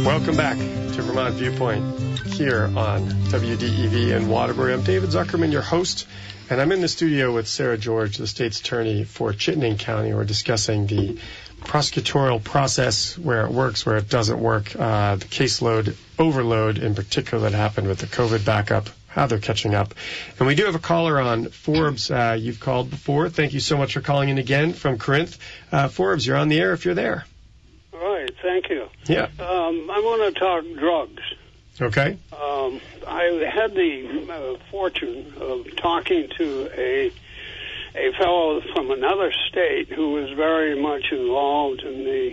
Welcome back to Vermont Viewpoint here on WDEV in Waterbury. I'm David Zuckerman, your host, and I'm in the studio with Sarah George, the state's attorney for Chittenden County. We're discussing the prosecutorial process, where it works, where it doesn't work, the caseload overload in particular that happened with the COVID backup, how they're catching up. And we do have a caller on. Forbes, you've called before. Thank you so much for calling in again from Corinth. Forbes, you're on the air if you're there. Right, thank you. Yeah. I want to talk drugs. Okay. I had the fortune of talking to a fellow from another state who was very much involved in the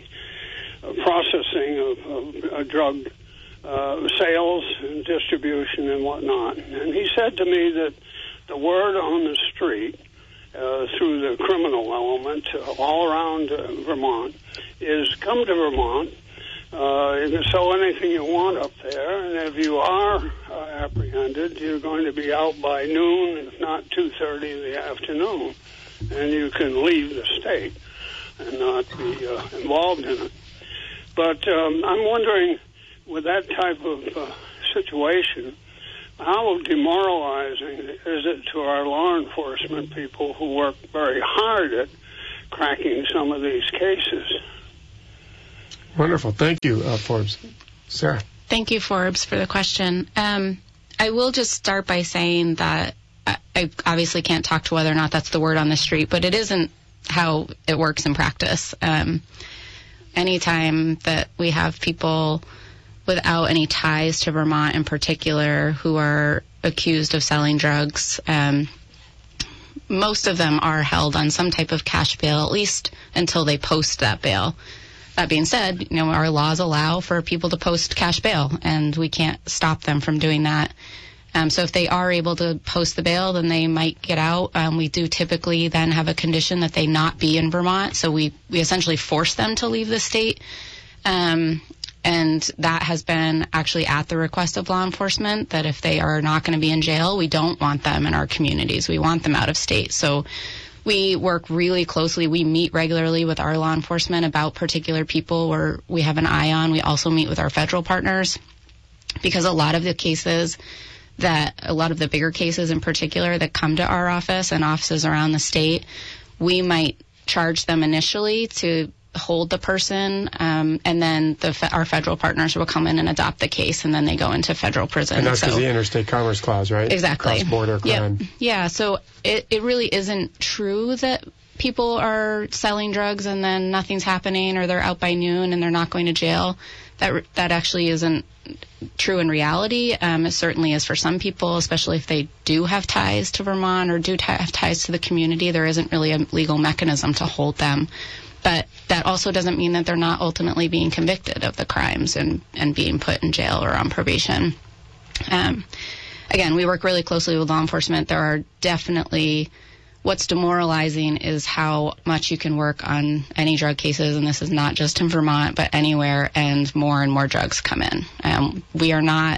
processing of drug sales and distribution and whatnot. And he said to me that the word on the street through the criminal element all around Vermont is come to Vermont, sell anything you want up there, and if you are apprehended, you're going to be out by noon, if not 2:30 in the afternoon, and you can leave the state and not be involved in it. But I'm wondering, with that type of situation, how demoralizing is it to our law enforcement people who work very hard at cracking some of these cases? Wonderful. Thank you, Forbes. Sarah. Thank you, Forbes, for the question. I will just start by saying that I obviously can't talk to whether or not that's the word on the street, but it isn't how it works in practice. Anytime that we have people without any ties to Vermont in particular who are accused of selling drugs, most of them are held on some type of cash bail, at least until they post that bail. That being said, our laws allow for people to post cash bail, and we can't stop them from doing that. So if they are able to post the bail, then they might get out. We do typically then have a condition that they not be in Vermont, so we essentially force them to leave the state. And that has been actually at the request of law enforcement, that if they are not going to be in jail, we don't want them in our communities. We want them out of state. So we work really closely. We meet regularly with our law enforcement about particular people where we have an eye on. We also meet with our federal partners, because a lot of the bigger cases in particular that come to our office and offices around the state, we might charge them initially to hold the person, and then our federal partners will come in and adopt the case, and then they go into federal prison. And that's because the Interstate Commerce Clause, right? Exactly. Cross-border crime. Yep. Yeah, so it really isn't true that people are selling drugs and then nothing's happening, or they're out by noon and they're not going to jail. That actually isn't true in reality. It certainly is for some people, especially if they do have ties to Vermont or do have ties to the community. There isn't really a legal mechanism to hold them. But that also doesn't mean that they're not ultimately being convicted of the crimes and being put in jail or on probation. Again, we work really closely with law enforcement. There are definitely, what's demoralizing is how much you can work on any drug cases, and this is not just in Vermont, but anywhere, and more drugs come in. We are not,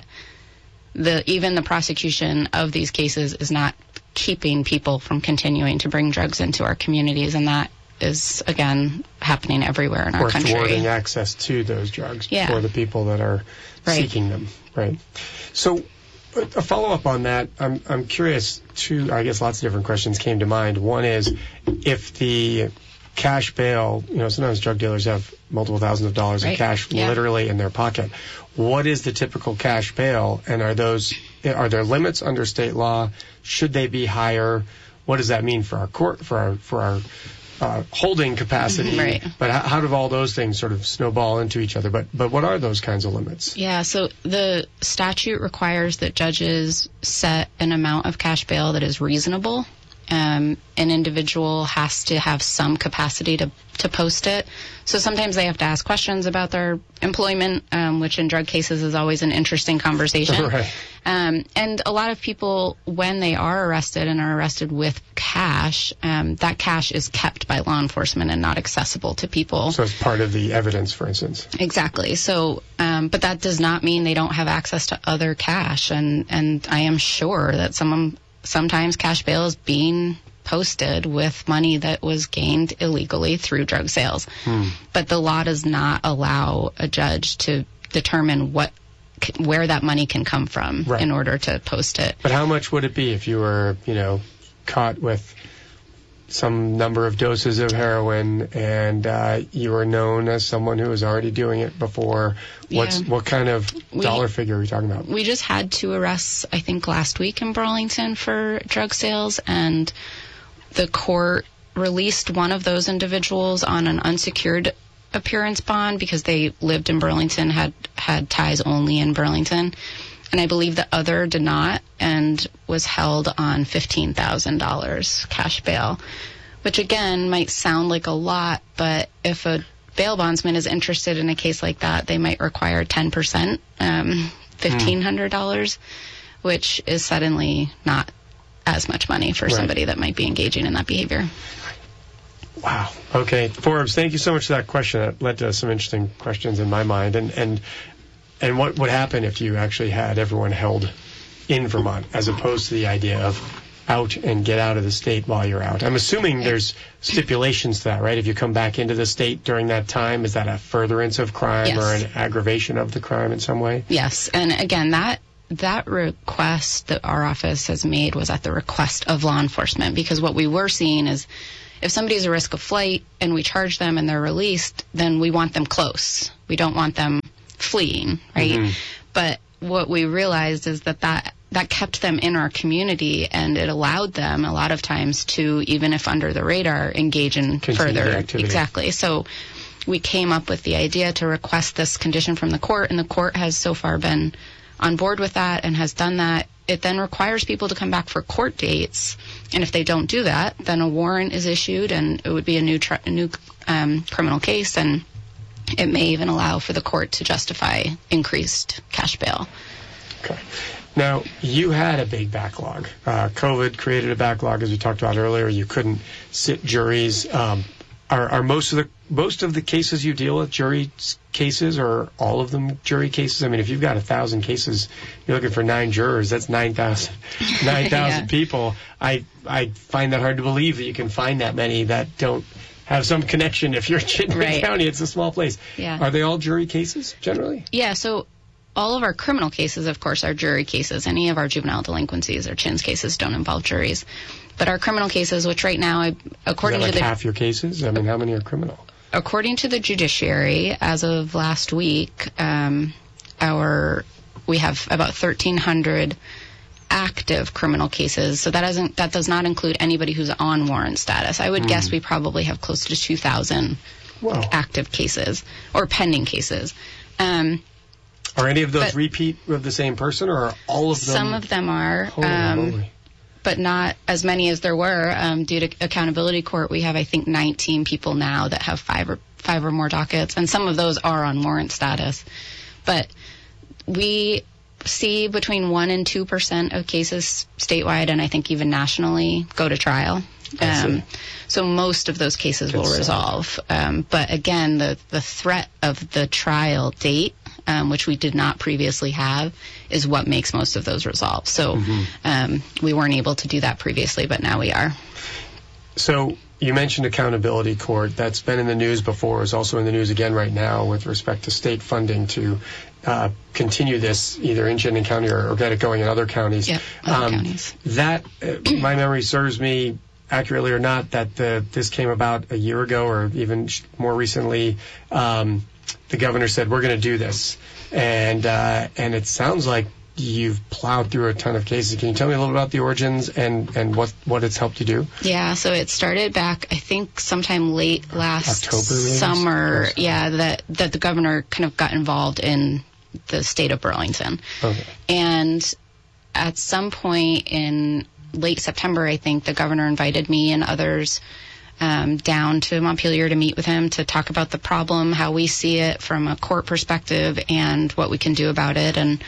even the prosecution of these cases is not keeping people from continuing to bring drugs into our communities, and that is, again, happening everywhere in our country. Or thwarting access to those drugs for the people that are seeking them. Right. So a follow-up on that, I'm curious, I guess lots of different questions came to mind. One is, if the cash bail, sometimes drug dealers have multiple thousands of dollars of cash literally in their pocket. What is the typical cash bail, and are there limits under state law? Should they be higher? What does that mean for our court, for our holding capacity? Right. But how do all those things sort of snowball into each other? But what are those kinds of limits? Yeah, so the statute requires that judges set an amount of cash bail that is reasonable. An individual has to have some capacity to post it. So sometimes they have to ask questions about their employment, which in drug cases is always an interesting conversation. Right. And a lot of people, when they are arrested and are arrested with cash, that cash is kept by law enforcement and not accessible to people. So it's part of the evidence, for instance. Exactly. So, but that does not mean they don't have access to other cash. And I am sure that sometimes cash bail is being posted with money that was gained illegally through drug sales. But the law does not allow a judge to determine where that money can come from in order to post it. But how much would it be if you were, caught with some number of doses of heroin and you were known as someone who was already doing it before? What kind of dollar figure are we talking about? We just had 2 arrests, I think, last week in Burlington for drug sales, and the court released one of those individuals on an unsecured appearance bond because they lived in Burlington, had ties only in Burlington. And I believe the other did not and was held on $15,000 cash bail, which again might sound like a lot, but if a bail bondsman is interested in a case like that, they might require 10%, $1,500, which is suddenly not as much money for somebody that might be engaging in that behavior. Wow. Okay. Forbes, thank you so much for that question. That led to some interesting questions in my mind. And what would happen if you actually had everyone held in Vermont as opposed to the idea of out and get out of the state while you're out? I'm assuming there's stipulations to that, right? If you come back into the state during that time, is that a furtherance of crime or an aggravation of the crime in some way? Yes. And again, that request that our office has made was at the request of law enforcement, because what we were seeing is if somebody's a risk of flight and we charge them and they're released, then we want them close. We don't want them fleeing, right? Mm-hmm. But what we realized is that kept them in our community, and it allowed them a lot of times to, even if under the radar, engage in further activity. Exactly. So we came up with the idea to request this condition from the court, and the court has so far been on board with that and has done that. It then requires people to come back for court dates, and if they don't do that, then a warrant is issued, and it would be a new criminal case, and it may even allow for the court to justify increased cash bail. Okay. Now, you had a big backlog. COVID created a backlog, as we talked about earlier. You couldn't sit juries. Are most of the cases you deal with jury cases, or all of them jury cases? I mean, if you've got 1,000 cases, you're looking for 9 jurors. That's 9,000 people. I find that hard to believe that you can find that many that don't have some connection. If you're in Chittenden County, it's a small place. Yeah. Are they all jury cases generally? Yeah. So all of our criminal cases, of course, are jury cases. Any of our juvenile delinquencies or CHINS cases don't involve juries. But our criminal cases, which right now, according to half your cases? I mean, how many are criminal? According to the judiciary, as of last week, we have about 1,300 active criminal cases. So that does not include anybody who's on warrant status. I would guess we probably have close to 2,000 active cases or pending cases. Are any of those repeat of the same person, or are all of them? Some of them are. Holy moly. But not as many as there were. Due to accountability court, we have, I think, 19 people now that have five or more dockets, and some of those are on warrant status. But we see between 1% and 2% of cases statewide, and I think even nationally, go to trial. So most of those cases will resolve. But again, the threat of the trial date, which we did not previously have, is what makes most of those resolve. So we weren't able to do that previously, but now we are. So you mentioned accountability court. That's been in the news before. It's also in the news again right now with respect to state funding to continue this either in Chittenden County or get it going in other counties. Yep, other counties. That, my memory serves me accurately or not, that this came about a year ago or even more recently. The governor said, we're going to do this. And it sounds like you've plowed through a ton of cases. Can you tell me a little about the origins and what it's helped you do? Yeah, so it started back, I think, sometime late last October, summer. Yeah, that the governor kind of got involved in the state of Burlington. Okay. And at some point in late September, I think, the governor invited me and others down to Montpelier to meet with him to talk about the problem, how we see it from a court perspective, and what we can do about it. And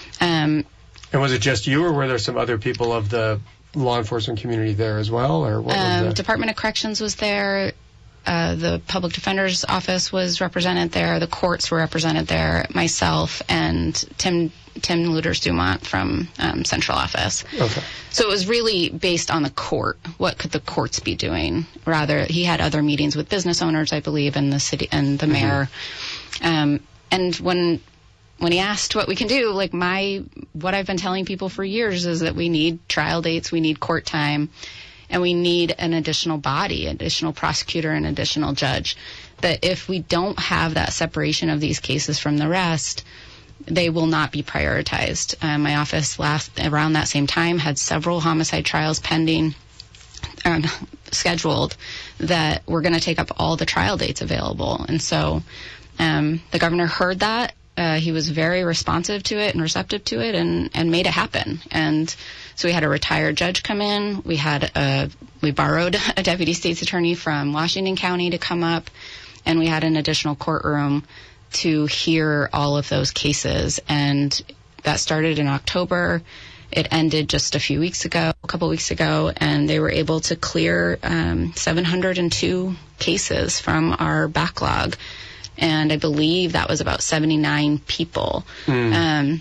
was it just you, or were there some other people of the law enforcement community there as well? Or what was that? Department of Corrections was there. The Public Defender's Office was represented there. The courts were represented there. Myself and Tim Lueders-Dumont from Central Office. Okay. So it was really based on the court. What could the courts be doing? Rather, he had other meetings with business owners, I believe, and the city and the mayor. And when when he asked what we can do, like what I've been telling people for years is that we need trial dates, we need court time, and we need an additional body, additional prosecutor, and additional judge. That if we don't have that separation of these cases from the rest, they will not be prioritized. My office around that same time had several homicide trials pending, scheduled, that were going to take up all the trial dates available. And so the governor heard that. He was very responsive to it and receptive to it, and made it happen. And so we had a retired judge come in. We borrowed a deputy state's attorney from Washington County to come up, and we had an additional courtroom to hear all of those cases. And that started in October. It ended just a couple weeks ago, and they were able to clear 702 cases from our backlog. And I believe that was about 79 people. And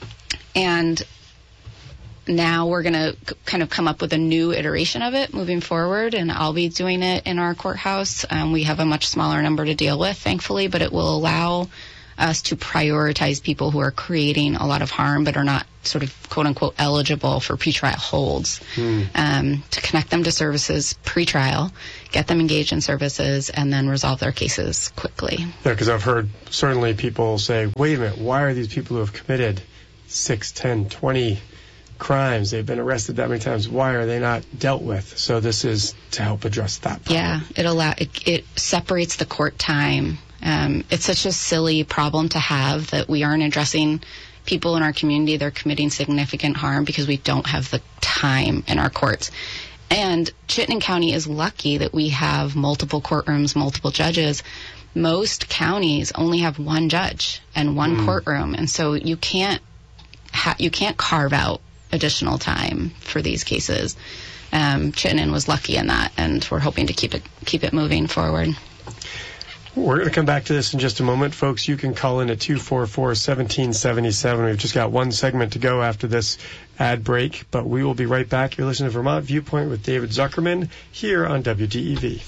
now we're going to kind of come up with a new iteration of it moving forward, and I'll be doing it in our courthouse. We have a much smaller number to deal with, thankfully, but it will allow us to prioritize people who are creating a lot of harm but are not sort of quote-unquote eligible for pretrial holds, to connect them to services pre-trial, get them engaged in services, and then resolve their cases quickly. Yeah, because I've heard certainly people say, wait a minute, why are these people who have committed 6, 10, 20 crimes, they've been arrested that many times, why are they not dealt with? So this is to help address that problem. Yeah, it separates the court time. It's such a silly problem to have that we aren't addressing people in our community that are committing significant harm because we don't have the time in our courts. And Chittenden County is lucky that we have multiple courtrooms, multiple judges. Most counties only have one judge and one courtroom, and so you can't carve out additional time for these cases. Chittenden was lucky in that, and we're hoping to keep it moving forward. We're going to come back to this in just a moment. Folks, you can call in at 244-1777. We've just got one segment to go after this ad break, but we will be right back. You're listening to Vermont Viewpoint with David Zuckerman here on WDEV.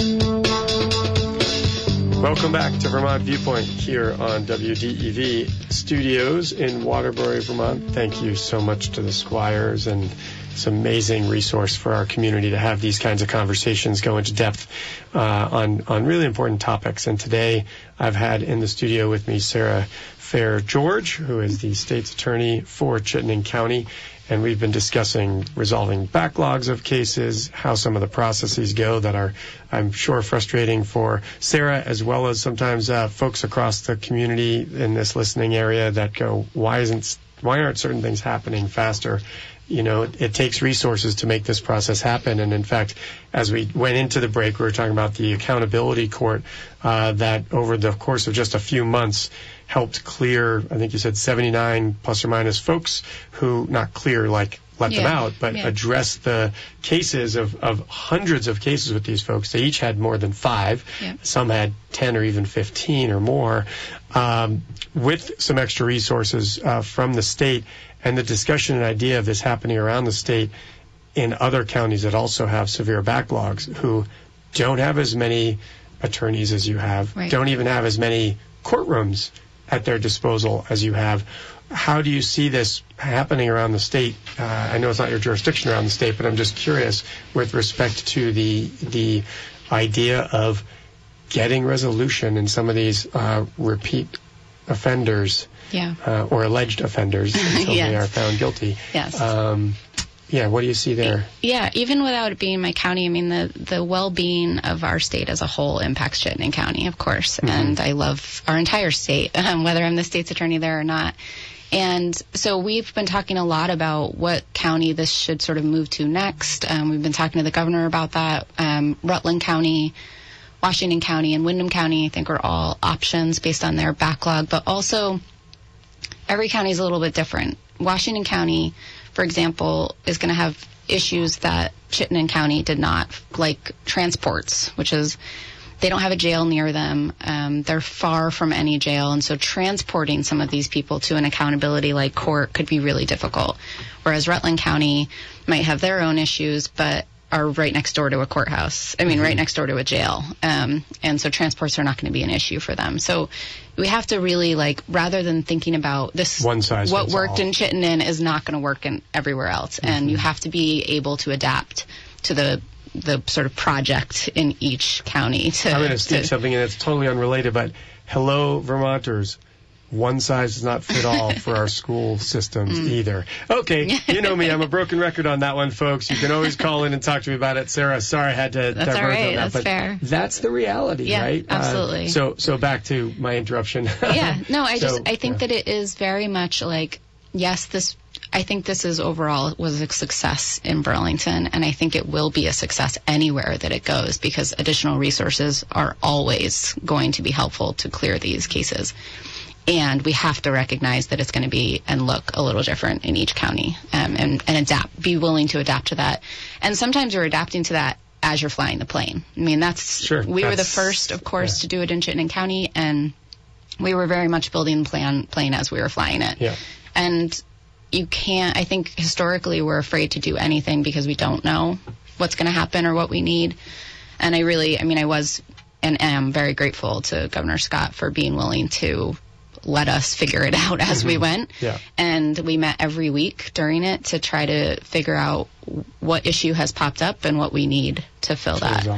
Welcome back to Vermont Viewpoint here on WDEV Studios in Waterbury, Vermont. Thank you so much to the Squires, and it's an amazing resource for our community to have these kinds of conversations, go into depth on really important topics. And today I've had in the studio with me Sarah Fair George, who is the state's attorney for Chittenden County. And we've been discussing resolving backlogs of cases, how some of the processes go that are, I'm sure, frustrating for Sarah, as well as sometimes folks across the community in this listening area that go, why aren't certain things happening faster? You know, it takes resources to make this process happen. And in fact, as we went into the break, we were talking about the accountability court that over the course of just a few months helped clear, I think you said 79 plus or minus folks who, not clear like let them out, but address the cases of hundreds of cases with these folks. They each had more than 5. Yeah. Some had 10 or even 15 or more, with some extra resources from the state. And the discussion and idea of this happening around the state in other counties that also have severe backlogs, who don't have as many attorneys as you have, don't even have as many courtrooms at their disposal as you have. How do you see this happening around the state? I know it's not your jurisdiction around the state, but I'm just curious with respect to the idea of getting resolution in some of these repeat offenders, or alleged offenders until they are found guilty. Yes. What do you see there? Yeah, even without it being my county, I mean, the well-being of our state as a whole impacts Chittenden County, of course, and I love our entire state, whether I'm the state's attorney there or not. And so we've been talking a lot about what county this should sort of move to next. We've been talking to the governor about that. Rutland County, Washington County, and Windham County, I think, are all options based on their backlog, but also every county is a little bit different. Washington County, for example, is going to have issues that Chittenden County did not, like transports, which is they don't have a jail near them. They're far from any jail, and so transporting some of these people to an accountability-like court could be really difficult. Whereas Rutland County might have their own issues, but are right next door to a courthouse. I mean, right next door to a jail. And so transports are not going to be an issue for them. So we have to really, like, rather than thinking about this, one size what worked in Chittenden is not going to work in everywhere else. And you have to be able to adapt to the sort of project in each county. I'm going to sneak something in that's totally unrelated, but hello, Vermonters. One size does not fit all for our school systems either. Okay, you know me. I'm a broken record on that one, folks. You can always call in and talk to me about it. Sarah, sorry I had to diverge all right. on that. That's but fair. That's the reality, right? Absolutely. So back to my interruption. I think that it is very much like, yes, I think this is overall was a success in Burlington, and I think it will be a success anywhere that it goes because additional resources are always going to be helpful to clear these cases. And we have to recognize that it's going to be and look a little different in each county, and adapt, be willing to adapt to that. And sometimes you're adapting to that as you're flying the plane. I mean, we were the first, of course, to do it in Chittenden County, and we were very much building the plane as we were flying it. Yeah. And you can't, I think historically we're afraid to do anything because we don't know what's going to happen or what we need. And I was and am very grateful to Governor Scott for being willing to let us figure it out as we went. Yeah. And we met every week during it to try to figure out what issue has popped up and what we need to fill that.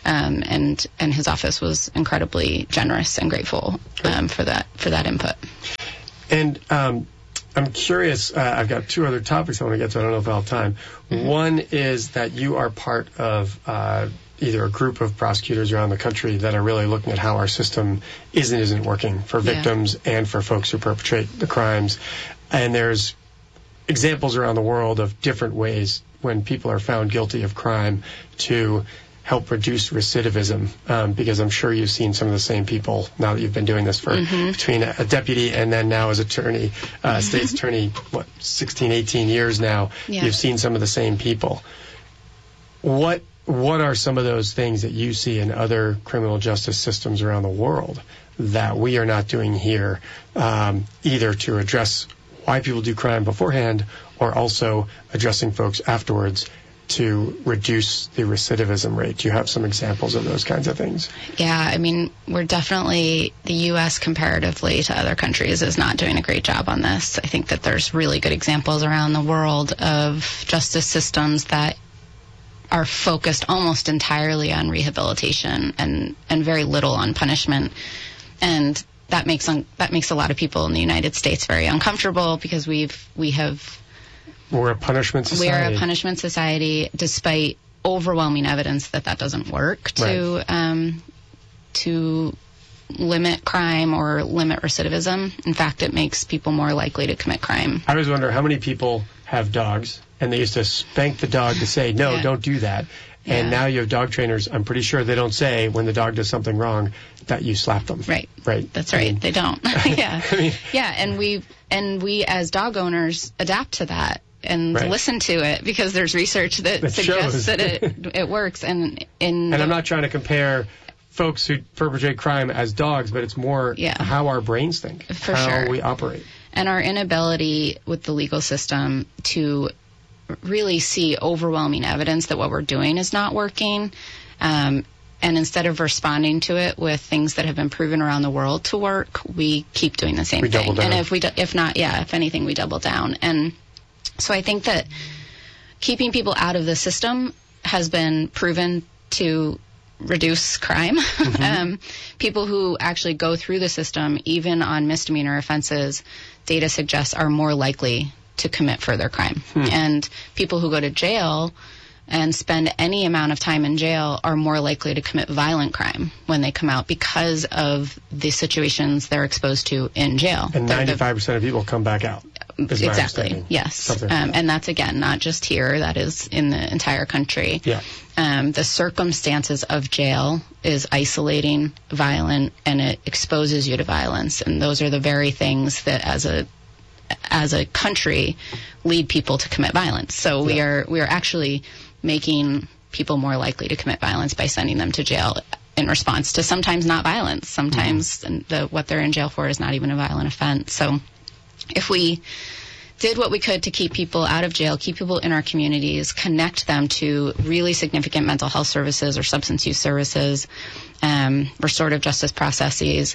And his office was incredibly generous and grateful for that input. And I'm curious, I've got two other topics I want to get to. I don't know if I'll have time. One is that you are part of either a group of prosecutors around the country that are really looking at how our system isn't working for victims and for folks who perpetrate the crimes. And there's examples around the world of different ways when people are found guilty of crime to help reduce recidivism, because I'm sure you've seen some of the same people now that you've been doing this for between a deputy and then now as attorney, state's attorney, 16, 18 years now. Yeah. You've seen some of the same people. What are some of those things that you see in other criminal justice systems around the world that we are not doing here, either to address why people do crime beforehand or also addressing folks afterwards to reduce the recidivism rate? Do you have some examples of those kinds of things? Yeah, I mean, we're definitely, the U.S. comparatively to other countries is not doing a great job on this. I think that there's really good examples around the world of justice systems that are focused almost entirely on rehabilitation and very little on punishment. And that makes a lot of people in the United States very uncomfortable because we're a punishment society. We are a punishment society, despite overwhelming evidence that doesn't work to limit crime or limit recidivism. In fact, it makes people more likely to commit crime. I always wonder how many people have dogs, and they used to spank the dog to say, no, don't do that. And now you have dog trainers, I'm pretty sure they don't say when the dog does something wrong that you slap them. Right. That's right. I mean, they don't. Yeah. And we as dog owners adapt to that and listen to it because there's research that suggests that it works. And I'm not trying to compare folks who perpetrate crime as dogs, but it's more how our brains think, how we operate. And our inability with the legal system to really see overwhelming evidence that what we're doing is not working. And instead of responding to it with things that have been proven around the world to work, we keep doing the same thing. Double down. And if anything, we double down. And so I think that keeping people out of the system has been proven to reduce crime. People who actually go through the system, even on misdemeanor offenses, data suggests are more likely to commit further crime. And people who go to jail and spend any amount of time in jail are more likely to commit violent crime when they come out because of the situations they're exposed to in jail. And 95% of people come back out. Exactly, yes. And that's, again, not just here. That is in the entire country. Yeah. The circumstances of jail is isolating, violent, and it exposes you to violence. And those are the very things that, as a country, lead people to commit violence. So we are actually making people more likely to commit violence by sending them to jail in response to sometimes not violence. Sometimes what they're in jail for is not even a violent offense. So if we did what we could to keep people out of jail, keep people in our communities, connect them to really significant mental health services or substance use services, restorative justice processes.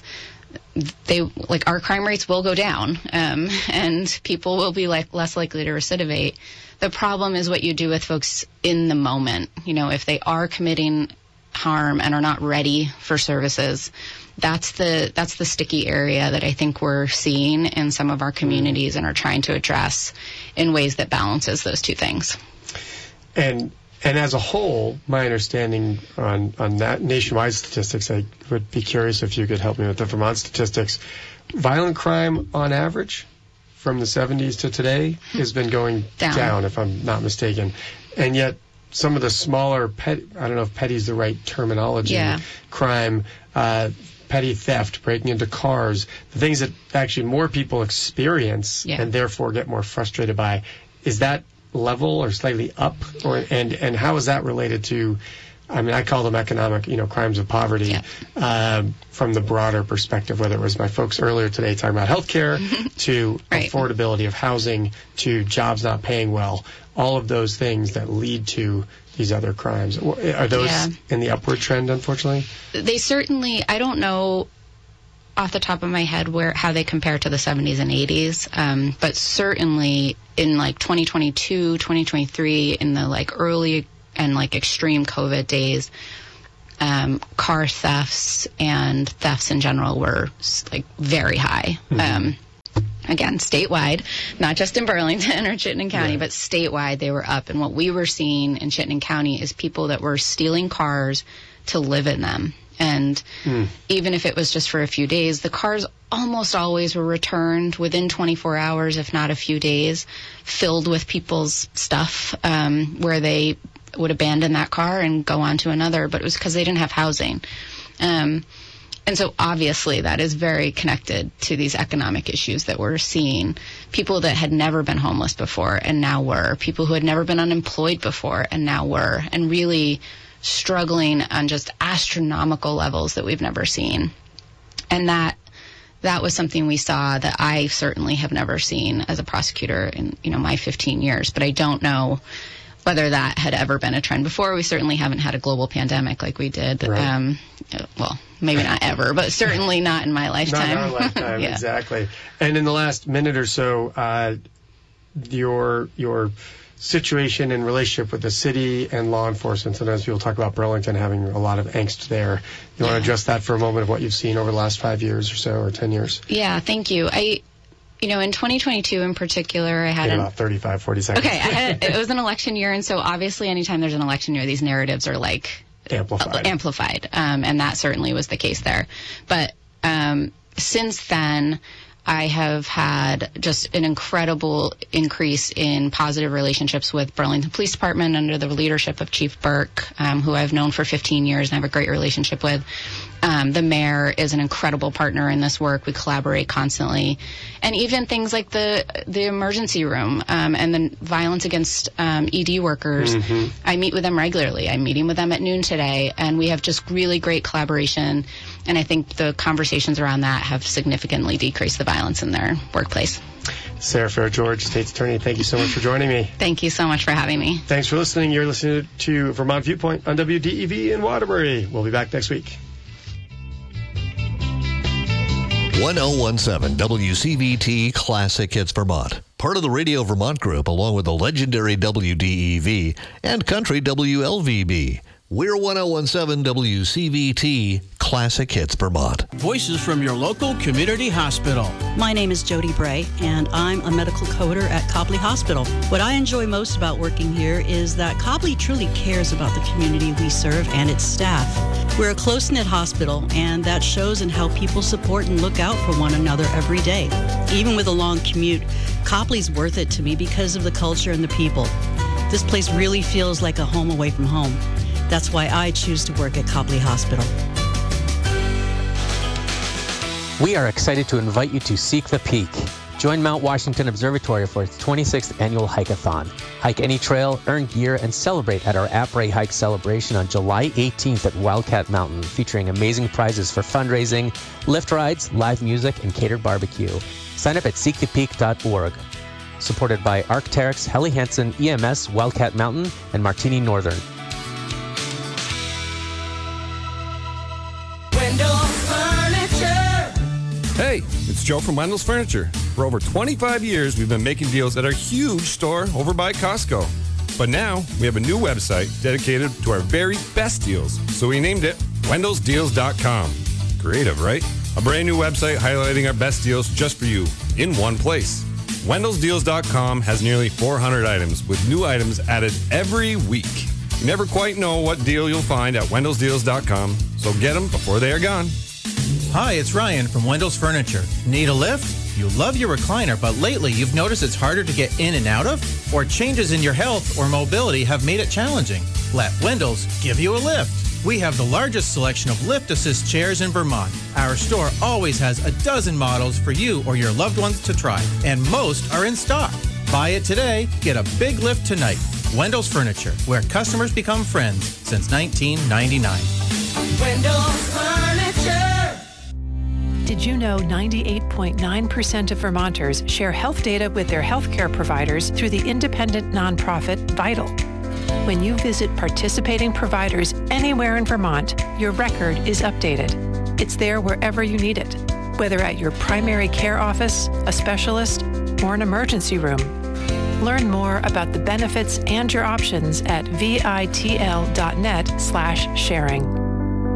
Our crime rates will go down, and people will be less likely to recidivate. The problem is what you do with folks in the moment. If they are committing harm and are not ready for services, that's the sticky area that I think we're seeing in some of our communities and are trying to address in ways that balances those two things. And as a whole, my understanding on that nationwide statistics, I would be curious if you could help me with the Vermont statistics. Violent crime on average from the 70s to today has been going down, if I'm not mistaken. And yet some of the smaller, I don't know if petty is the right terminology, crime, petty theft, breaking into cars, the things that actually more people experience and therefore get more frustrated by, is that level or slightly up? And how is that related to, I call them economic, crimes of poverty, from the broader perspective, whether it was my folks earlier today talking about healthcare, to affordability of housing, to jobs not paying well, all of those things that lead to these other crimes. Are those in the upward trend, unfortunately? They certainly, I don't know off the top of my head how they compare to the 70s and 80s, but certainly in 2022, 2023, in the early and extreme COVID days, car thefts and thefts in general were very high. Again, statewide, not just in Burlington or Chittenden County, but statewide they were up. And what we were seeing in Chittenden County is people that were stealing cars to live in them. And even if it was just for a few days, the cars almost always were returned within 24 hours, if not a few days, filled with people's stuff, where they would abandon that car and go on to another. But it was because they didn't have housing. And so obviously that is very connected to these economic issues that we're seeing. People that had never been homeless before and now were. People who had never been unemployed before and now were. And really struggling on just astronomical levels that we've never seen. And that was something we saw that I certainly have never seen as a prosecutor in my 15 years. But I don't know whether that had ever been a trend before. We certainly haven't had a global pandemic like we did. Right. Well, maybe not ever, but certainly not in my lifetime. Not in our lifetime, exactly. And in the last minute or so, your situation and relationship with the city and law enforcement. Sometimes people talk about Burlington having a lot of angst there. You want to address that for a moment of what you've seen over the last 5 years or so, or 10 years? Yeah, thank you. In 2022 in particular, I had about 35, 40 seconds. Okay, it was an election year, and so obviously anytime there's an election year, these narratives are amplified. And that certainly was the case there. But since then, I have had just an incredible increase in positive relationships with Burlington Police Department under the leadership of Chief Burke, who I've known for 15 years and have a great relationship with. The mayor is an incredible partner in this work. We collaborate constantly. And even things like the emergency room and the violence against ED workers, I meet with them regularly. I'm meeting with them at noon today, and we have just really great collaboration. And I think the conversations around that have significantly decreased the violence in their workplace. Sarah Farrar-George, State's Attorney, thank you so much for joining me. Thank you so much for having me. Thanks for listening. You're listening to Vermont Viewpoint on WDEV in Waterbury. We'll be back next week. 1017 WCVT Classic Hits Vermont. Part of the Radio Vermont Group, along with the legendary WDEV and Country WLVB. We're 1017 WCVT Classic Hits Vermont. Voices from your local community hospital. My name is Jody Bray, and I'm a medical coder at Copley Hospital. What I enjoy most about working here is that Copley truly cares about the community we serve and its staff. We're a close-knit hospital, and that shows in how people support and look out for one another every day. Even with a long commute, Copley's worth it to me because of the culture and the people. This place really feels like a home away from home. That's why I choose to work at Copley Hospital. We are excited to invite you to Seek the Peak. Join Mount Washington Observatory for its 26th annual hike-a-thon. Hike any trail, earn gear, and celebrate at our Après Hike celebration on July 18th at Wildcat Mountain, featuring amazing prizes for fundraising, lift rides, live music, and catered barbecue. Sign up at seekthepeak.org. supported by Arc'teryx, Helly Hansen, EMS, Wildcat Mountain, and Martini Northern. Hey, it's Joe from Wendell's Furniture. For over 25 years, we've been making deals at our huge store over by Costco. But now, we have a new website dedicated to our very best deals. So we named it WendellsDeals.com. Creative, right? A brand new website highlighting our best deals just for you, in one place. WendellsDeals.com has nearly 400 items, with new items added every week. You never quite know what deal you'll find at WendellsDeals.com, so get them before they are gone. Hi, it's Ryan from Wendell's Furniture. Need a lift? You love your recliner, but lately you've noticed it's harder to get in and out of? Or changes in your health or mobility have made it challenging? Let Wendell's give you a lift. We have the largest selection of lift assist chairs in Vermont. Our store always has a dozen models for you or your loved ones to try, and most are in stock. Buy it today, get a big lift tonight. Wendell's Furniture, where customers become friends since 1999. Wendell's Furniture. Did you know 98.9% of Vermonters share health data with their healthcare providers through the independent nonprofit Vital? When you visit participating providers anywhere in Vermont, your record is updated. It's there wherever you need it, whether at your primary care office, a specialist, or an emergency room. Learn more about the benefits and your options at vitl.net/sharing.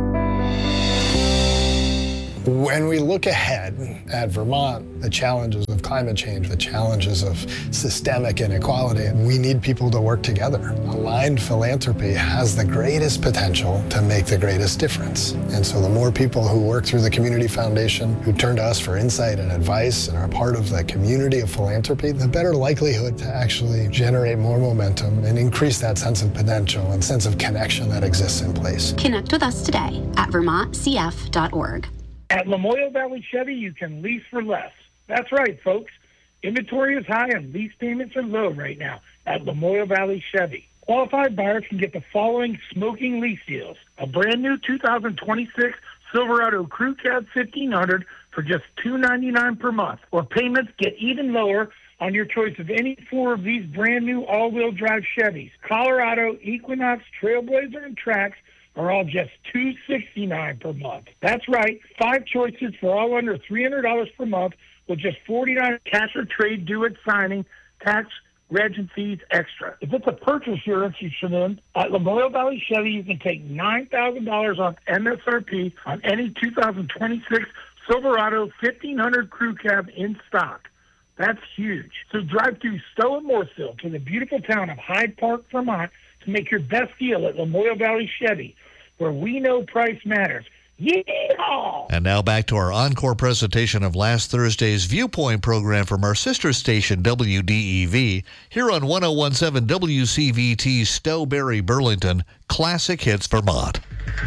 When we look ahead at Vermont, the challenges of climate change, the challenges of systemic inequality, we need people to work together. Aligned philanthropy has the greatest potential to make the greatest difference. And so the more people who work through the Community Foundation, who turn to us for insight and advice and are part of the community of philanthropy, the better likelihood to actually generate more momentum and increase that sense of potential and sense of connection that exists in place. Connect with us today at vermontcf.org. At Lamoille Valley Chevy, you can lease for less. That's right, folks. Inventory is high and lease payments are low right now at Lamoille Valley Chevy. Qualified buyers can get the following smoking lease deals. A brand new 2026 Silverado Crew Cab 1500 for just $299 per month. Or payments get even lower on your choice of any four of these brand new all-wheel drive Chevys. Colorado, Equinox, Trailblazer, and Trax are all just $269 per month. That's right, 5 choices for all under $300 per month with just $49 cash or trade due at signing, tax, reg, and fees extra. If it's a purchase you're interested in, at Lamoille Valley Chevy, you can take $9,000 off MSRP on any 2026 Silverado 1500 Crew Cab in stock. That's huge. So drive through Stowe and Mooresville to the beautiful town of Hyde Park, Vermont, to make your best deal at Lamoille Valley Chevy, where we know price matters. Yeehaw! And now back to our encore presentation of last Thursday's Viewpoint program from our sister station, WDEV, here on 1017 WCVT Stowberry, Burlington, Classic Hits Vermont.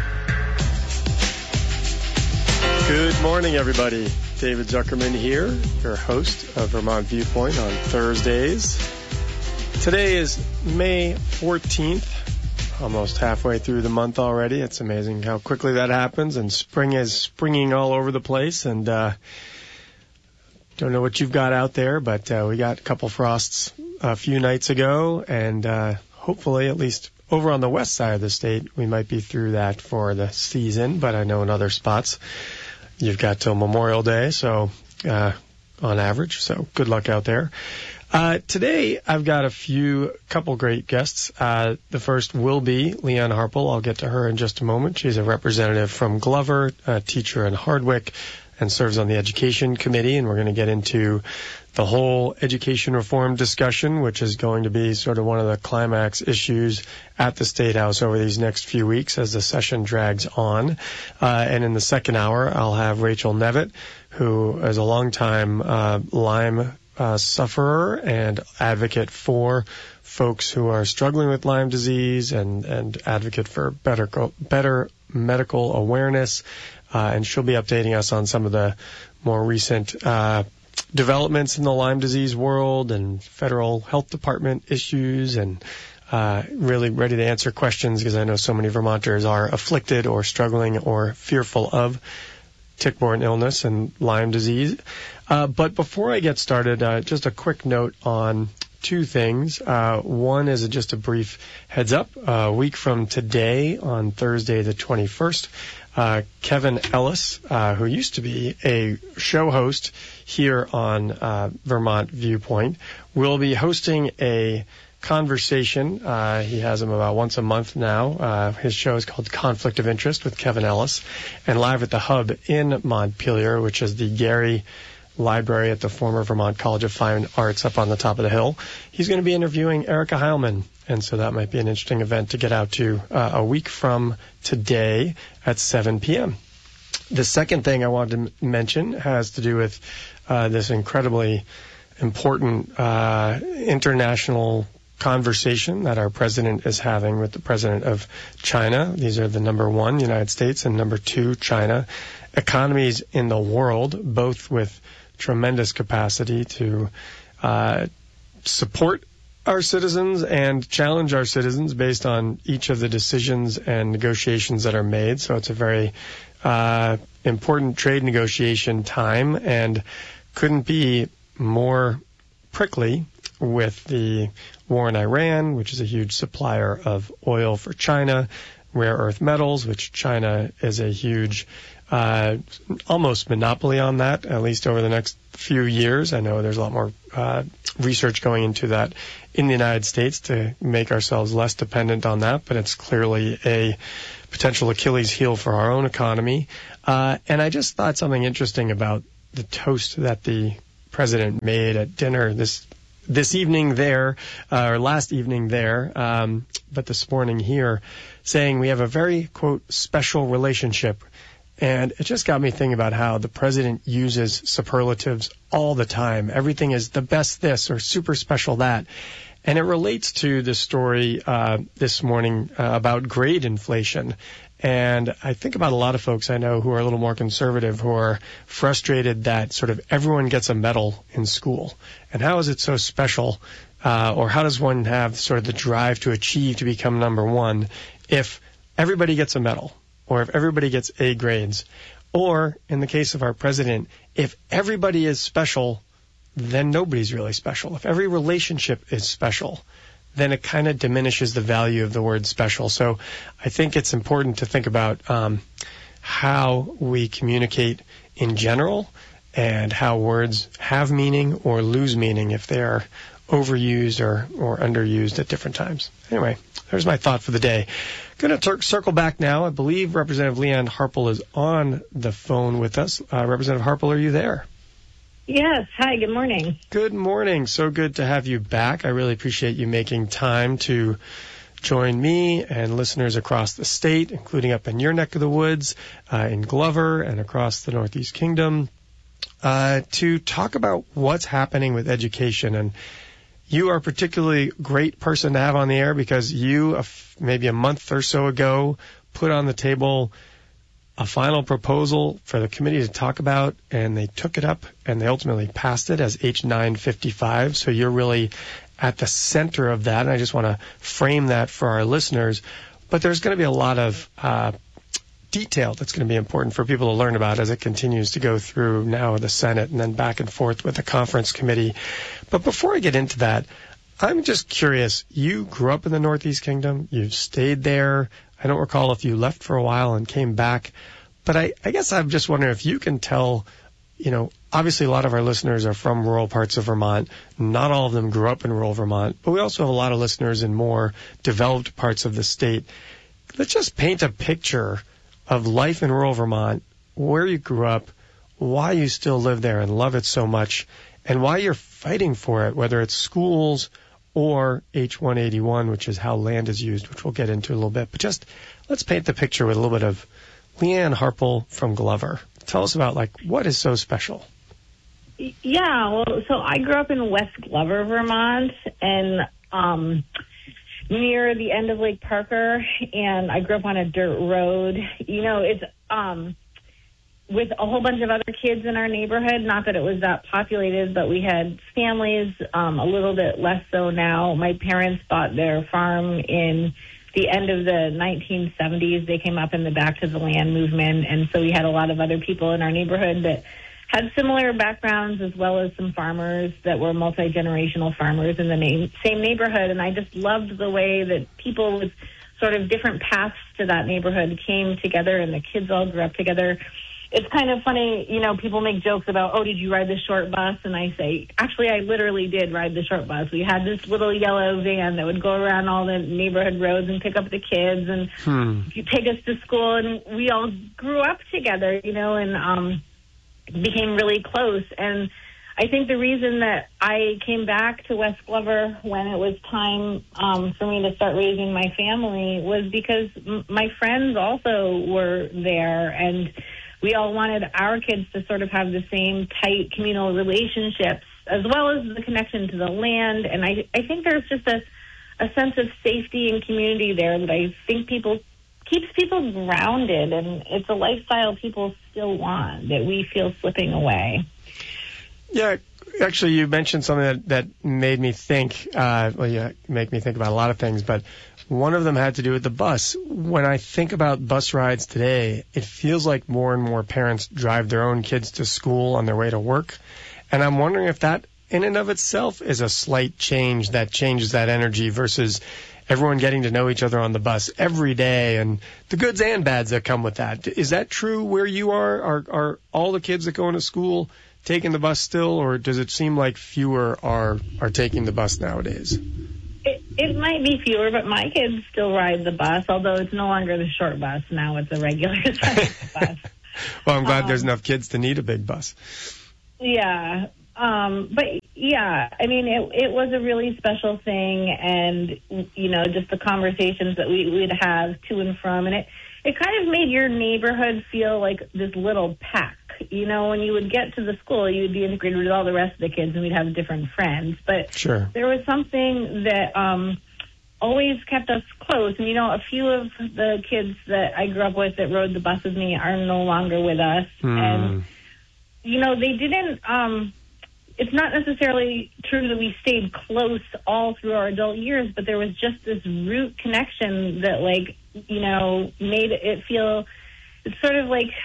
Good morning, everybody. David Zuckerman here, your host of Vermont Viewpoint on Thursdays. Today is May 14th, almost halfway through the month already. It's amazing how quickly that happens, and spring is springing all over the place. And don't know what you've got out there, but we got a couple frosts a few nights ago, and hopefully, at least over on the west side of the state, we might be through that for the season. But I know in other spots, you've got till Memorial Day, so on average. So good luck out there. Today, I've got a couple great guests. The first will be Leanne Harpel. I'll get to her in just a moment. She's a representative from Glover, a teacher in Hardwick, and serves on the Education Committee. And we're going to get into the whole education reform discussion, which is going to be sort of one of the climax issues at the State House over these next few weeks as the session drags on. And in the second hour, I'll have Rachel Nevitt, who is a longtime Lyme sufferer and advocate for folks who are struggling with Lyme disease and advocate for better medical awareness. And she'll be updating us on some of the more recent developments in the Lyme disease world and federal health department issues, and really ready to answer questions because I know so many Vermonters are afflicted or struggling or fearful of tick-borne illness and Lyme disease. But before I get started, just a quick note on two things. One is just a brief heads up. A week from today, on Thursday the 21st, Kevin Ellis, who used to be a show host here on Vermont Viewpoint, will be hosting a conversation. He has them about once a month now. His show is called Conflict of Interest with Kevin Ellis, and live at the Hub in Montpelier, which is the Gary Library at the former Vermont College of Fine Arts up on the top of the hill. He's going to be interviewing Erica Heilman, and so that might be an interesting event to get out to a week from today at 7 p.m. The second thing I wanted to mention has to do with this incredibly important international conversation that our president is having with the president of China. These are the number one, United States, and number two, China, economies in the world, both with tremendous capacity to support our citizens and challenge our citizens based on each of the decisions and negotiations that are made. So it's a very important trade negotiation time, and couldn't be more prickly with the war in Iran, which is a huge supplier of oil for China, rare earth metals, which China is a huge almost monopoly on that, at least over the next few years. I know there's a lot more research going into that in the United States to make ourselves less dependent on that, but it's clearly a potential Achilles heel for our own economy. And I just thought something interesting about the toast that the president made at dinner this evening there, or last evening there, but this morning here, saying we have a very, quote, special relationship. And it just got me thinking about how the president uses superlatives all the time. Everything is the best this or super special that. And it relates to the story this morning about grade inflation. And I think about a lot of folks I know who are a little more conservative, who are frustrated that sort of everyone gets a medal in school. And how is it so special? Or how does one have sort of the drive to achieve to become number one if everybody gets a medal? Or if everybody gets A grades, or in the case of our president, if everybody is special, then nobody's really special. If every relationship is special, then it kind of diminishes the value of the word special. So I think it's important to think about how we communicate in general and how words have meaning or lose meaning if they are overused or underused at different times. Anyway, there's my thought for the day. Going to circle back now. I believe Representative Leanne Harpel is on the phone with us. Representative Harpel, are you there? Yes. Hi, good morning. Good morning. So good to have you back. I really appreciate you making time to join me and listeners across the state, including up in your neck of the woods, in Glover and across the Northeast Kingdom, to talk about what's happening with education. And you are a particularly great person to have on the air because you, maybe a month or so ago, put on the table a final proposal for the committee to talk about, and they took it up, and they ultimately passed it as H955. So you're really at the center of that, and I just want to frame that for our listeners. But there's going to be a lot of detail that's going to be important for people to learn about as it continues to go through now the Senate and then back and forth with the conference committee. But before I get into that, I'm just curious. You grew up in the Northeast Kingdom. You've stayed there. I don't recall if you left for a while and came back. But I guess I'm just wondering if you can tell, obviously a lot of our listeners are from rural parts of Vermont. Not all of them grew up in rural Vermont. But we also have a lot of listeners in more developed parts of the state. Let's just paint a picture of life in rural Vermont, where you grew up, why you still live there and love it so much, and why you're fighting for it, whether it's schools or H181, which is how land is used, which we'll get into a little bit. But just let's paint the picture with a little bit of Leanne Harpel from Glover. Tell us about, what is so special? Yeah, well, so I grew up in West Glover, Vermont, and near the end of Lake Parker, and I grew up on a dirt road. It's with a whole bunch of other kids in our neighborhood. Not that it was that populated, but we had families, a little bit less so now. My parents bought their farm in the end of the 1970s. They came up in the Back to the Land movement, and so we had a lot of other people in our neighborhood that had similar backgrounds, as well as some farmers that were multi-generational farmers in the same neighborhood. And I just loved the way that people with sort of different paths to that neighborhood came together, and the kids all grew up together. It's kind of funny, you know, people make jokes about, oh, did you ride the short bus? And I say, actually, I literally did ride the short bus. We had this little yellow van that would go around all the neighborhood roads and pick up the kids and take us to school. And we all grew up together, you know, and became really close. And I think the reason that I came back to West Glover when it was time for me to start raising my family was because my friends also were there, and we all wanted our kids to sort of have the same tight communal relationships, as well as the connection to the land. And I think there's just a sense of safety and community there that I think keeps people grounded, and it's a lifestyle people still want that we feel slipping away. Yeah, actually, you mentioned something that made me think, make me think about a lot of things, but one of them had to do with the bus. When I think about bus rides today, it feels like more and more parents drive their own kids to school on their way to work. And I'm wondering if that in and of itself is a slight change that changes that energy versus everyone getting to know each other on the bus every day and the goods and bads that come with that. Is that true where you are? Are all the kids that go into school taking the bus still, or does it seem like fewer are taking the bus nowadays? It might be fewer, but my kids still ride the bus, although it's no longer the short bus. Now it's a regular size bus. Well, I'm glad there's enough kids to need a big bus. Yeah. But, yeah, I mean, it was a really special thing, and, you know, just the conversations that we'd have to and from, and it kind of made your neighborhood feel like this little pack. You know, when you would get to the school, you would be integrated with all the rest of the kids, and we'd have different friends. But sure, there was something that always kept us close. And, you know, a few of the kids that I grew up with that rode the bus with me are no longer with us. And, you know, they didn't it's not necessarily true that we stayed close all through our adult years, but there was just this root connection that, like, you know, made it feel, it's sort of like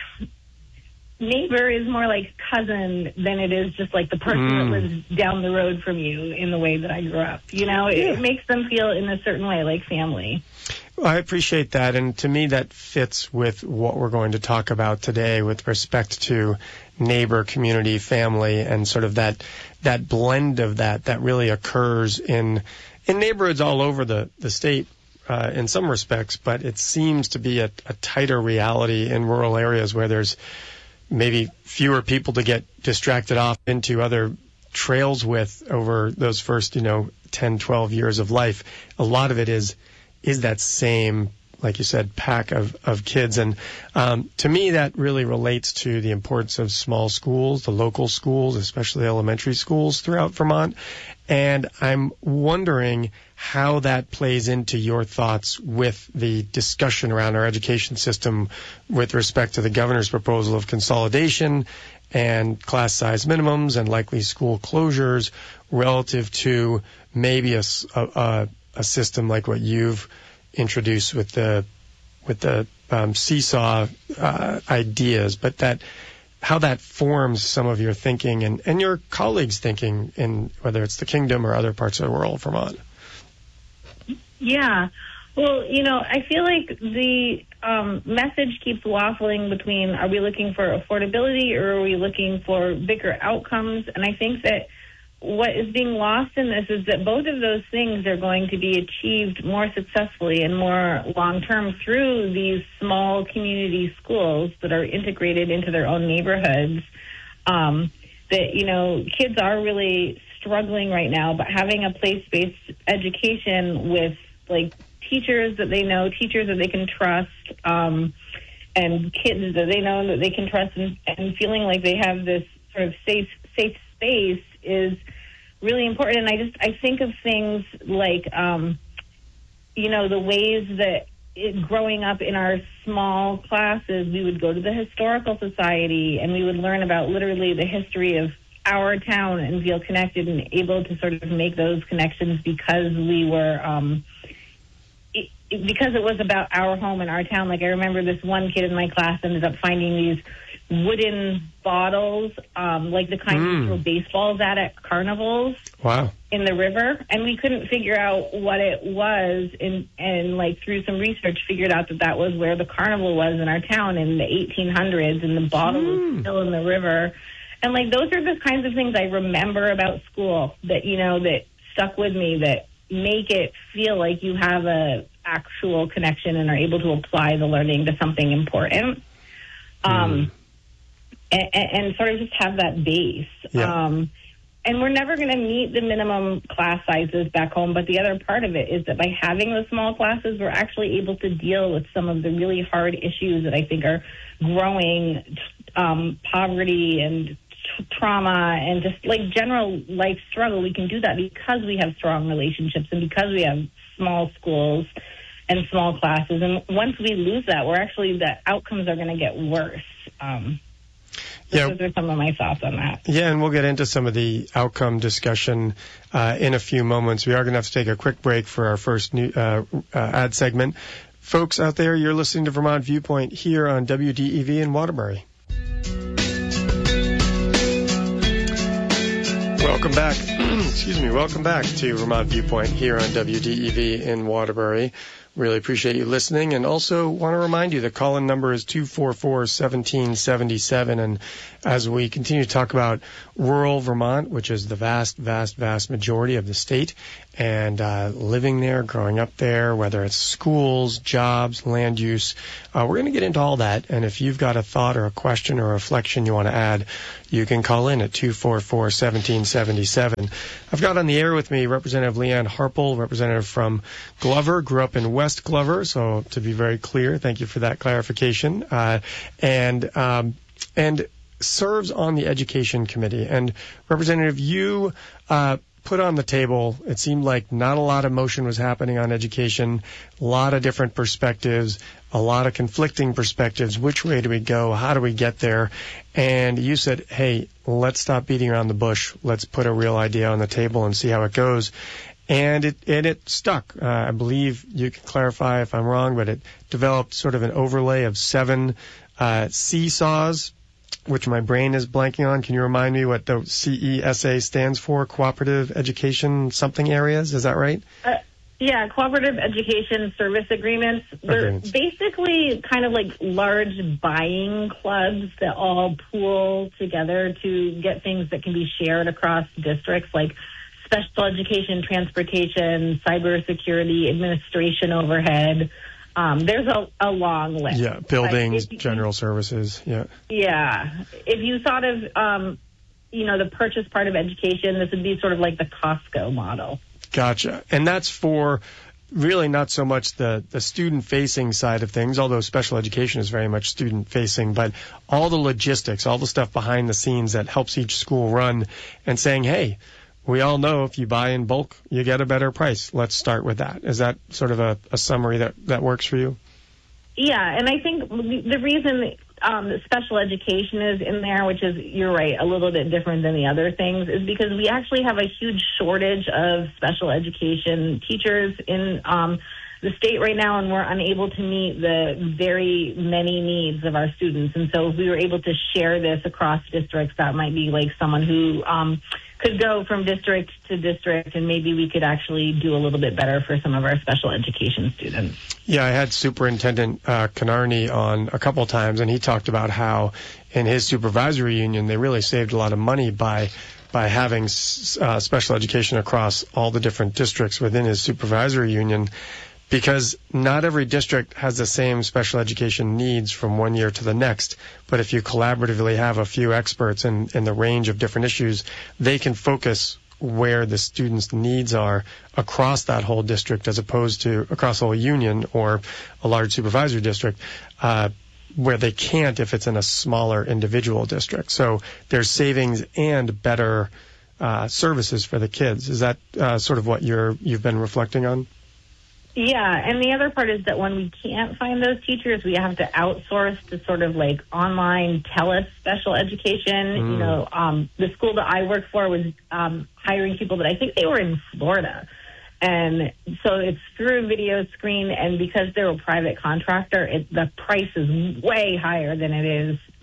neighbor is more like cousin than it is just like the person that lives down the road from you in the way that I grew up. You know, it makes them feel in a certain way like family. Well, I appreciate that. And to me, that fits with what we're going to talk about today with respect to neighbor, community, family, and sort of that blend of that really occurs in neighborhoods all over the state in some respects, but it seems to be a tighter reality in rural areas where there's maybe fewer people to get distracted off into other trails with over those first, 10, 12 years of life. A lot of it is that same, like you said, pack of kids. And to me, that really relates to the importance of small schools, the local schools, especially elementary schools throughout Vermont. And I'm wondering how that plays into your thoughts with the discussion around our education system with respect to the governor's proposal of consolidation and class size minimums and likely school closures relative to maybe a system like what you've introduced with the seesaw ideas, but how that forms some of your thinking and your colleagues' thinking in whether it's the Kingdom or other parts of rural Vermont. Yeah. Well, I feel like the message keeps waffling between, are we looking for affordability or are we looking for bigger outcomes? And I think that what is being lost in this is that both of those things are going to be achieved more successfully and more long-term through these small community schools that are integrated into their own neighborhoods. Kids are really struggling right now, but having a place-based education with, like, teachers that they know, teachers that they can trust, and kids that they know that they can trust, and feeling like they have this sort of safe space is really important. And I think of things like, the ways that growing up in our small classes, we would go to the Historical Society and we would learn about literally the history of our town and feel connected and able to sort of make those connections because we were, because it was about our home and our town. Like, I remember this one kid in my class ended up finding these wooden bottles, like the kind you throw baseballs at carnivals. Wow. In the river, and we couldn't figure out what it was, and like through some research figured out that was where the carnival was in our town in the 1800s, and the bottle was still in the river. And like those are the kinds of things I remember about school that, you know, that stuck with me, that make it feel like you have a actual connection and are able to apply the learning to something important. And sort of just have that base. Yeah. And we're never going to meet the minimum class sizes back home, but the other part of it is that by having the small classes, we're actually able to deal with some of the really hard issues that I think are growing, poverty and trauma and just like general life struggle. We can do that because we have strong relationships and because we have small schools and small classes. And once we lose that, the outcomes are going to get worse. Those are some of my thoughts on that. Yeah, and we'll get into some of the outcome discussion in a few moments. We are going to have to take a quick break for our first new ad segment. Folks out there, you're listening to Vermont Viewpoint here on WDEV in Waterbury. Welcome back. Welcome back to Vermont Viewpoint here on WDEV in Waterbury. Really appreciate you listening, and also want to remind you the call-in number is 244-1777. And as we continue to talk about rural Vermont, which is the vast majority of the state, and living there, growing up there, whether it's schools, jobs, land use, we're going to get into all that. And if you've got a thought or a question or a reflection you want to add, you can call in at 244-1777. I've got on the air with me Representative Leanne Harpel, representative from Glover, grew up in West Glover, so to be very clear, thank you for that clarification, and serves on the Education Committee. And Representative, you put on the table, it seemed like not a lot of motion was happening on education, a lot of different perspectives, a lot of conflicting perspectives. Which way do we go? How do we get there? And you said, hey, let's stop beating around the bush. Let's put a real idea on the table and see how it goes. And it stuck. I believe you can clarify if I'm wrong, but it developed sort of an overlay of 7 seesaws, which my brain is blanking on. Can you remind me what the CESA stands for? Cooperative Education something areas, is that right? Yeah, Cooperative Education Service Agreements. They're basically kind of like large buying clubs that all pool together to get things that can be shared across districts, like special education, transportation, cybersecurity, administration overhead. There's a long list. Yeah, buildings, general services, yeah. Yeah. If you thought of, the purchase part of education, this would be sort of like the Costco model. Gotcha. And that's for really not so much the student-facing side of things, although special education is very much student-facing, but all the logistics, all the stuff behind the scenes that helps each school run, and saying, hey, we all know if you buy in bulk, you get a better price. Let's start with that. Is that sort of a summary that works for you? Yeah, and I think the reason special education is in there, which is, you're right, a little bit different than the other things, is because we actually have a huge shortage of special education teachers in the state right now, and we're unable to meet the very many needs of our students. And so if we were able to share this across districts, that might be like someone who could go from district to district, and maybe we could actually do a little bit better for some of our special education students. Yeah, I had Superintendent Konarny on a couple of times, and he talked about how in his supervisory union they really saved a lot of money by having special education across all the different districts within his supervisory union, because not every district has the same special education needs from one year to the next. But if you collaboratively have a few experts in the range of different issues, they can focus where the students' needs are across that whole district, as opposed to across the whole union or a large supervisory district, where they can't if it's in a smaller individual district. So there's savings and better services for the kids. Is that sort of what you've been reflecting on? Yeah, and the other part is that when we can't find those teachers, we have to outsource to sort of like online special education. The school that I work for was hiring people that I think they were in Florida. And so it's through a video screen, and because they're a private contractor, the price is way higher than it is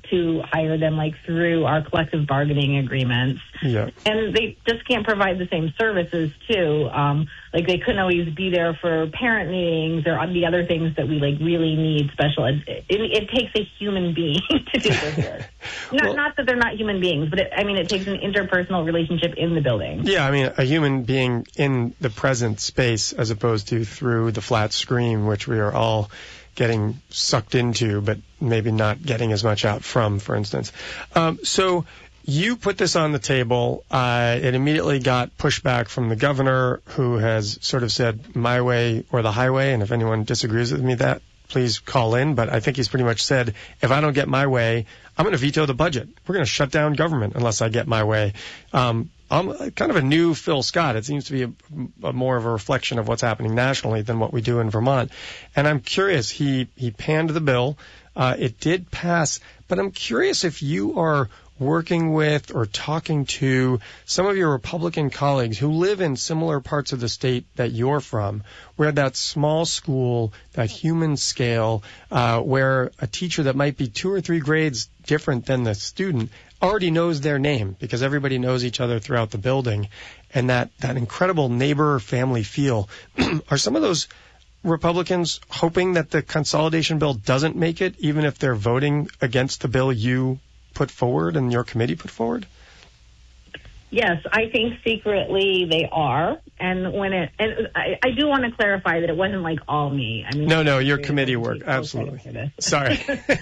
to hire them like through our collective bargaining agreements. Yeah. And they just can't provide the same services too. Like they couldn't always be there for parent meetings or the other things that we like really need special ed. It takes a human being to do this work. Not that they're not human beings, but it takes an interpersonal relationship in the building. Yeah, I mean, a human being in the present space as opposed to through the flat screen, which we are all getting sucked into, but maybe not getting as much out from, for instance. So you put this on the table. It immediately got pushback from the governor, who has sort of said, my way or the highway, and if anyone disagrees with me please call in. But I think he's pretty much said, if I don't get my way, I'm going to veto the budget. We're going to shut down government unless I get my way. I'm kind of a new Phil Scott. It seems to be a more of a reflection of what's happening nationally than what we do in Vermont. And I'm curious, he panned the bill. It did pass, but I'm curious if you are working with or talking to some of your Republican colleagues who live in similar parts of the state that you're from, where that small school, that human scale, where a teacher that might be 2 or 3 grades different than the student already knows their name because everybody knows each other throughout the building, and that incredible neighbor family feel. Are some of those Republicans hoping that the consolidation bill doesn't make it, even if they're voting against the bill you put forward and your committee put forward? Yes, I think secretly they are. And I do want to clarify that it wasn't like all me. No, your committee work. Absolutely. Sorry.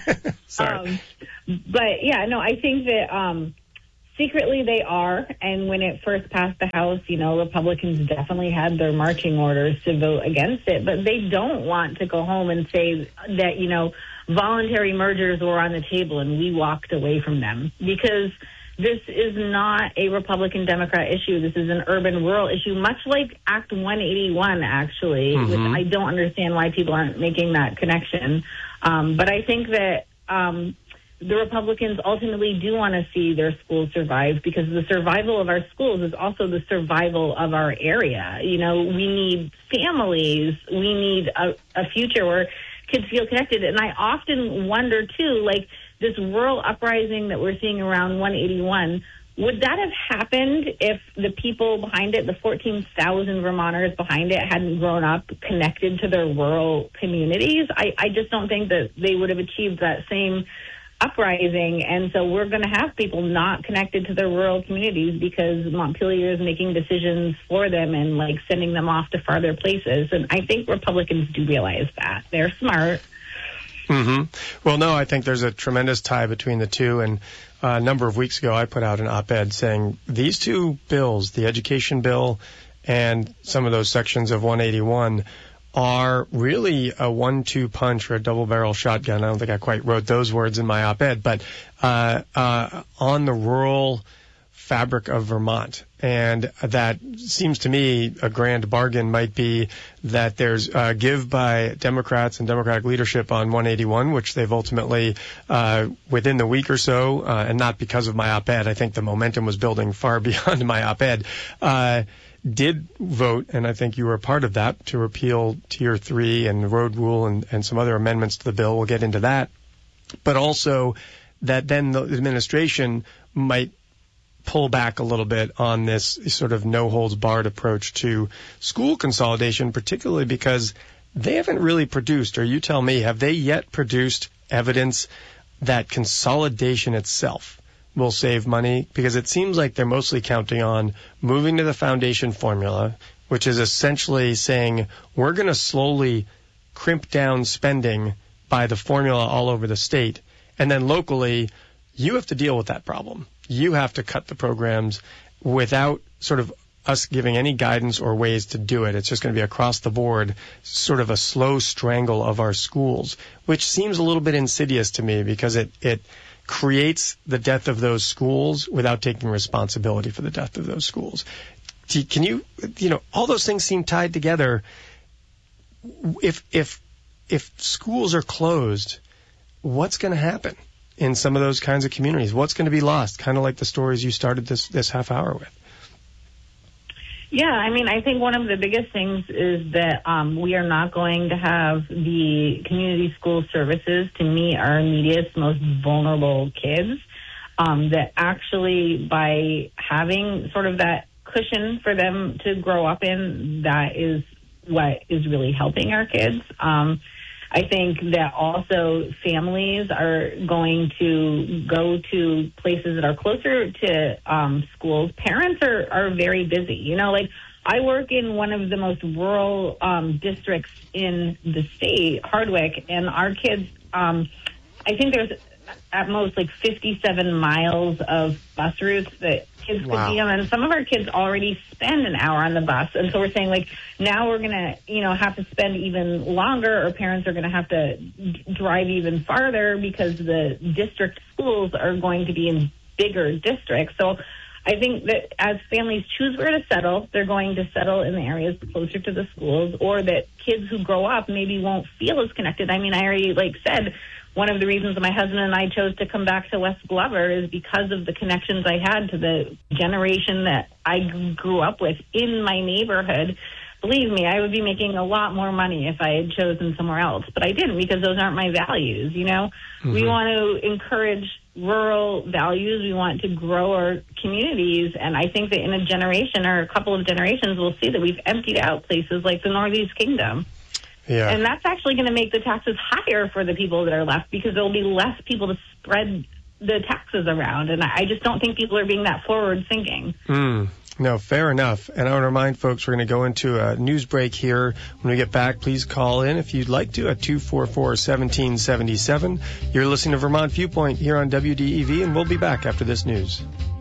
But yeah, no, I think that secretly they are. And when it first passed the House, Republicans definitely had their marching orders to vote against it. But they don't want to go home and say that, voluntary mergers were on the table and we walked away from them, because this is not a Republican-Democrat issue. This is an urban-rural issue, much like Act 181, actually, which I don't understand why people aren't making that connection. But I think that the Republicans ultimately do want to see their schools survive, because the survival of our schools is also the survival of our area. We need families. We need a future where kids feel connected. And I often wonder, too, like this rural uprising that we're seeing around 181, would that have happened if the people behind it, the 14,000 Vermonters behind it, hadn't grown up connected to their rural communities? I just don't think that they would have achieved that same uprising. And so we're going to have people not connected to their rural communities because Montpelier is making decisions for them and like sending them off to farther places. And I think Republicans do realize that. They're smart. Well, no, I think there's a tremendous tie between the two. And a number of weeks ago, I put out an op-ed saying these two bills, the education bill and some of those sections of 181, are really a 1-2 punch or a double-barrel shotgun. I don't think I quite wrote those words in my op-ed, but on the rural fabric of Vermont. And that seems to me a grand bargain might be that there's give by Democrats and Democratic leadership on 181, which they've ultimately, within the week or so, and not because of my op-ed, I think the momentum was building far beyond my op-ed, did vote, and I think you were a part of that, to repeal Tier 3 and the road rule and some other amendments to the bill. We'll get into that. But also that then the administration might pull back a little bit on this sort of no-holds-barred approach to school consolidation, particularly because they haven't really produced, or you tell me, have they yet produced evidence that consolidation itself will save money? Because it seems like they're mostly counting on moving to the foundation formula, which is essentially saying we're going to slowly crimp down spending by the formula all over the state. And then locally, you have to deal with that problem. You have to cut the programs without sort of us giving any guidance or ways to do it. It's just going to be across the board, sort of a slow strangle of our schools, which seems a little bit insidious to me because it creates the death of those schools without taking responsibility for the death of those schools. Can you all those things seem tied together. If schools are closed, what's going to happen in some of those kinds of communities? What's going to be lost? Kind of like the stories you started this half hour with. Yeah, I mean, I think one of the biggest things is that we are not going to have the community school services to meet our neediest, most vulnerable kids. That actually, by having sort of that cushion for them to grow up in, that is what is really helping our kids. I think that also families are going to go to places that are closer to schools. Parents are very busy. You know, like I work in one of the most rural districts in the state, Hardwick, and our kids, I think there's at most like 57 miles of bus routes that kids could be on. And some of our kids already spend an hour on the bus. And so we're saying, like, now we're going to, you know, have to spend even longer, or parents are going to have to drive even farther because the district schools are going to be in bigger districts. So I think that as families choose where to settle, they're going to settle in the areas closer to the schools, or that kids who grow up maybe won't feel as connected. I mean, I already, like, said, one of the reasons my husband and I chose to come back to West Glover is because of the connections I had to the generation that I grew up with in my neighborhood. Believe me, I would be making a lot more money if I had chosen somewhere else, but I didn't, because those aren't my values, you know? Mm-hmm. We want to encourage rural values. We want to grow our communities, and I think that in a generation or a couple of generations, we'll see that we've emptied out places like the Northeast Kingdom. Yeah. And that's actually going to make the taxes higher for the people that are left, because there'll be less people to spread the taxes around. And I just don't think people are being that forward thinking. No, fair enough. And I want to remind folks we're going to go into a news break here. When we get back, please call in if you'd like to at 244-1777. You're listening to Vermont Viewpoint here on WDEV, and we'll be back after this news.